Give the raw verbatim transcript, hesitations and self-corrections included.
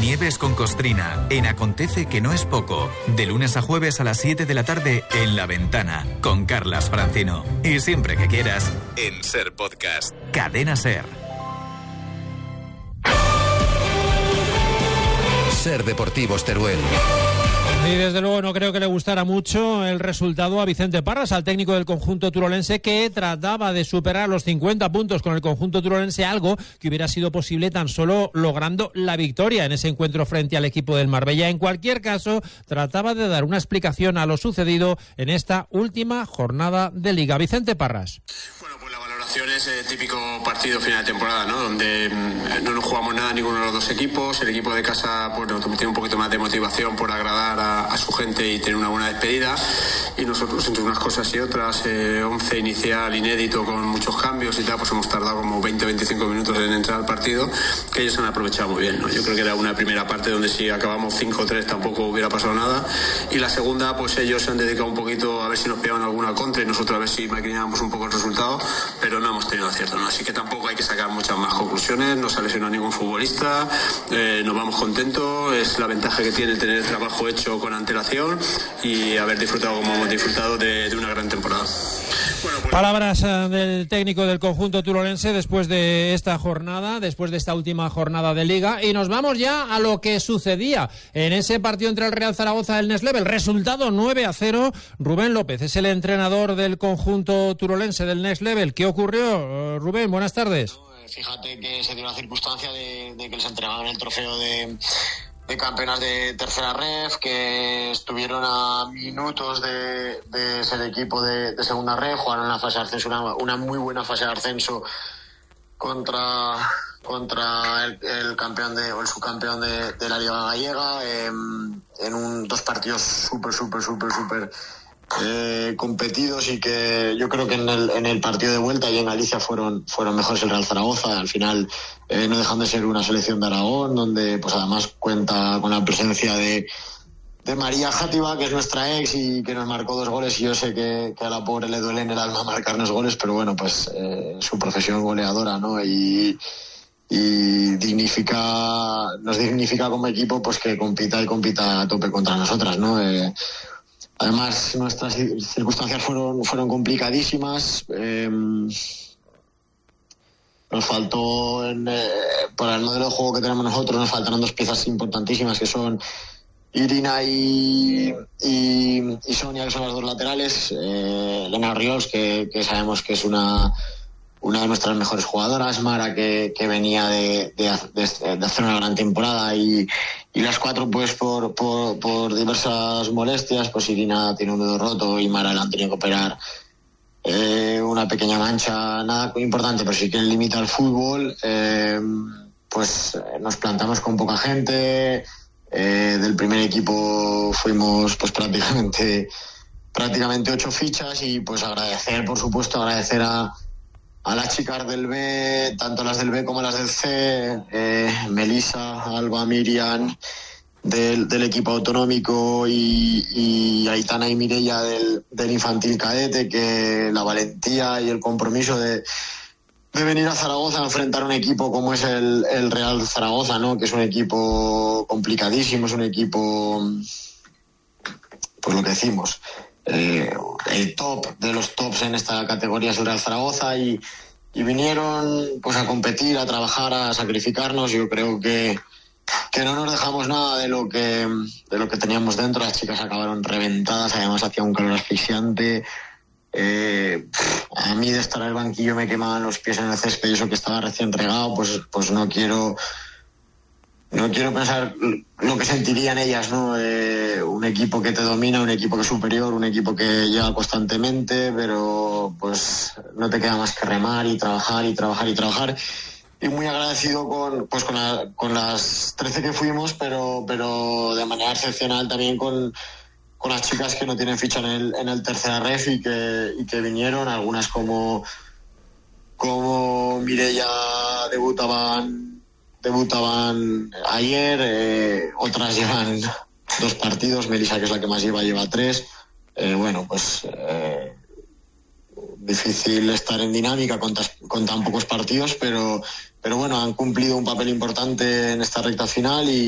Nieves con Costrina, en Acontece que no es poco. De lunes a jueves a las siete de la tarde en La Ventana, con Carlas Francino. Y siempre que quieras, en Ser Podcast. Cadena Ser. Ser Deportivos Teruel. Y desde luego no creo que le gustara mucho el resultado a Vicente Parras, al técnico del conjunto turolense, que trataba de superar los cincuenta puntos con el conjunto turolense, algo que hubiera sido posible tan solo logrando la victoria en ese encuentro frente al equipo del Marbella. En cualquier caso, trataba de dar una explicación a lo sucedido en esta última jornada de Liga. Vicente Parras. Bueno, pues la valoración es el típico partido final de temporada, ¿no? Donde no nos jugamos nada ninguno de los dos equipos. El equipo de casa, pues, tiene un poquito más de motivación por agradar a a su gente y tener una buena despedida, y nosotros entre unas cosas y otras, eh, once inicial inédito con muchos cambios y tal, pues hemos tardado como veinte a veinticinco minutos en entrar al partido, que ellos han aprovechado muy bien, ¿no? Yo creo que era una primera parte donde si acabamos cinco tres tampoco hubiera pasado nada, y la segunda pues ellos se han dedicado un poquito a ver si nos pegaban alguna contra y nosotros a ver si maquinábamos un poco el resultado, pero no hemos tenido acierto, ¿no? Así que tampoco hay que sacar muchas más conclusiones. No se ha lesionado ningún futbolista, eh, nos vamos contentos, es la ventaja que tiene tener el trabajo hecho con antelación y haber disfrutado como hemos disfrutado de, de una gran temporada. Bueno, pues... Palabras uh, del técnico del conjunto turolense después de esta jornada, después de esta última jornada de Liga, y nos vamos ya a lo que sucedía en ese partido entre el Real Zaragoza y el Next Level. Resultado nueve a cero. Rubén López es el entrenador del conjunto turolense del Next Level. ¿Qué ocurrió, uh, Rubén? Buenas tardes. Fíjate que se dio la circunstancia de, de que les entregaban el trofeo de... de campeonas de tercera ref, que estuvieron a minutos de, de ser equipo de, de segunda ref, jugaron la fase de ascenso, una, una muy buena fase de ascenso contra contra el, el campeón de o el subcampeón de, de la Liga Gallega, eh, en un, dos partidos súper, súper, súper, súper eh, competidos, y que yo creo que en el, en el partido de vuelta y en Galicia fueron fueron mejores el Real Zaragoza. Al final eh, no dejan de ser una selección de Aragón, donde pues además cuenta con la presencia de de María Játiva, que es nuestra ex y que nos marcó dos goles, y yo sé que, que a la pobre le duele en el alma marcarnos goles, pero bueno, pues eh, su profesión goleadora, ¿no? Y y dignifica nos dignifica como equipo, pues que compita y compita a tope contra nosotras, ¿no? Eh, Además, nuestras circunstancias fueron fueron complicadísimas. Eh, nos faltó, en, eh, para el modelo de juego que tenemos nosotros, nos faltaron dos piezas importantísimas, que son Irina y, y, y Sonia, que son las dos laterales. Eh, Elena Riols, que, que sabemos que es una una de nuestras mejores jugadoras. Mara, que, que venía de, de, de, de hacer una gran temporada, y y las cuatro pues por, por, por diversas molestias. Pues Irina tiene un dedo roto y Mara la han tenido que operar eh, una pequeña mancha, nada importante, pero sí que limita el fútbol. Eh, pues nos plantamos con poca gente. Eh, del primer equipo fuimos pues prácticamente prácticamente ocho fichas, y pues agradecer, por supuesto, agradecer a a las chicas del B, tanto las del B como las del C, eh, Melissa, Alba, Miriam, del, del equipo autonómico, y, y Aitana y Mireia del, del infantil cadete, que la valentía y el compromiso de, de venir a Zaragoza a enfrentar un equipo como es el, el Real Zaragoza, ¿no? Que es un equipo complicadísimo, es un equipo, pues lo que decimos, Eh, el top de los tops en esta categoría es el Real Zaragoza, y, y vinieron pues a competir, a trabajar, a sacrificarnos. Yo creo que, que no nos dejamos nada de lo que de lo que teníamos dentro. Las chicas acabaron reventadas, además hacía un calor asfixiante. Eh, a mí de estar en el banquillo me quemaban los pies en el césped, y eso que estaba recién regado, pues, pues no quiero No quiero pensar lo que sentirían ellas, ¿no? Eh, un equipo que te domina, un equipo que es superior, un equipo que llega constantemente, pero pues no te queda más que remar y trabajar y trabajar y trabajar. Y muy agradecido con pues con, la, con las trece que fuimos, pero pero de manera excepcional también con, con las chicas que no tienen ficha en el, en el tercera ref y que, y que vinieron. Algunas como, como Mireia debutaban debutaban ayer, eh, otras llevan dos partidos. Melissa, que es la que más lleva, lleva tres. Eh, bueno, pues eh, difícil estar en dinámica con, tas, con tan pocos partidos, pero, pero bueno, han cumplido un papel importante en esta recta final, y